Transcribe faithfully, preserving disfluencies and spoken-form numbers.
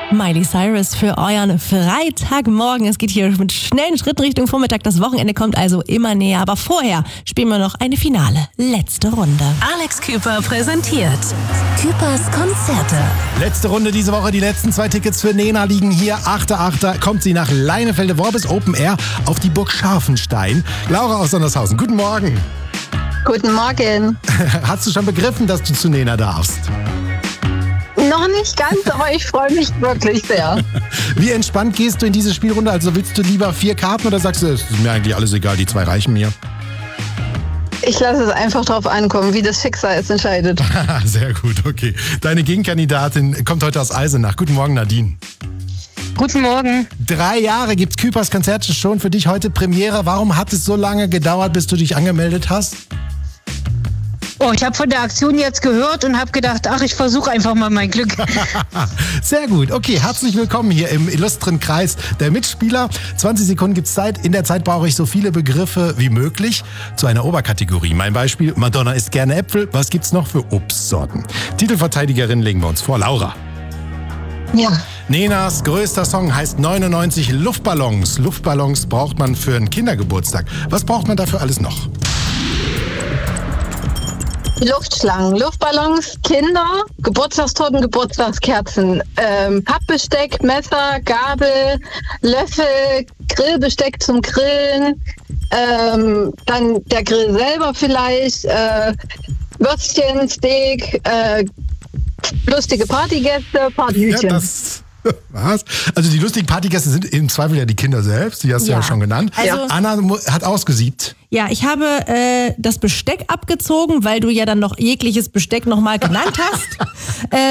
Miley Cyrus für euren Freitagmorgen. Es geht hier mit schnellen Schritten Richtung Vormittag. Das Wochenende kommt also immer näher. Aber vorher spielen wir noch eine finale, letzte Runde. Alex Küper präsentiert Küpers Konzerte. Letzte Runde diese Woche. Die letzten zwei Tickets für Nena liegen hier. achter achter kommt sie nach Leinefelde-Worbis Open Air auf die Burg Scharfenstein. Laura aus Sondershausen, guten Morgen. Guten Morgen. Hast du schon begriffen, dass du zu Nena darfst? Noch nicht ganz, aber ich freue mich wirklich sehr. Wie entspannt gehst du in diese Spielrunde? Also willst du lieber vier Karten oder sagst du, es ist mir eigentlich alles egal, die zwei reichen mir? Ich lasse es einfach drauf ankommen, wie das Schicksal es entscheidet. Sehr gut, okay. Deine Gegenkandidatin kommt heute aus Eisenach. Guten Morgen, Nadine. Guten Morgen. Drei Jahre gibt's Küpers Konzerte schon, für dich heute Premiere. Warum hat es so lange gedauert, bis du dich angemeldet hast? Oh, ich habe von der Aktion jetzt gehört und habe gedacht, ach, ich versuche einfach mal mein Glück. Sehr gut. Okay, herzlich willkommen hier im illustren Kreis der Mitspieler. zwanzig Sekunden gibt's Zeit. In der Zeit brauche ich so viele Begriffe wie möglich zu einer Oberkategorie. Mein Beispiel, Madonna isst gerne Äpfel. Was gibt's noch für Obstsorten? Titelverteidigerin legen wir uns vor. Laura. Ja. Nenas größter Song heißt neunundneunzig Luftballons. Luftballons braucht man für einen Kindergeburtstag. Was braucht man dafür alles noch? Luftschlangen, Luftballons, Kinder, Geburtstagstorten, Geburtstagskerzen, ähm, Pappbesteck, Messer, Gabel, Löffel, Grillbesteck zum Grillen, ähm, dann der Grill selber vielleicht, äh, Würstchen, Steak, äh, lustige Partygäste, Partyhütchen. Ja, das, was? Also die lustigen Partygäste sind im Zweifel ja die Kinder selbst, die hast du ja, ja schon genannt. Also, Anna hat ausgesiebt. Ja, ich habe äh, das Besteck abgezogen, weil du ja dann noch jegliches Besteck nochmal genannt hast. äh,